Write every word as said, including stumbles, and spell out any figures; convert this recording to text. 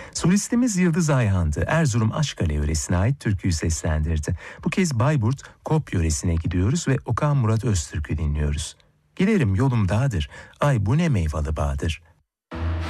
Solistimiz Yıldız Ayhan'dı. Erzurum Aşkale yöresine ait türküyü seslendirdi. Bu kez Bayburt, Kop yöresine gidiyoruz ve Okan Murat Öztürk'ü dinliyoruz. Giderim yolum dağdır, ay bu ne meyvalı bağdır.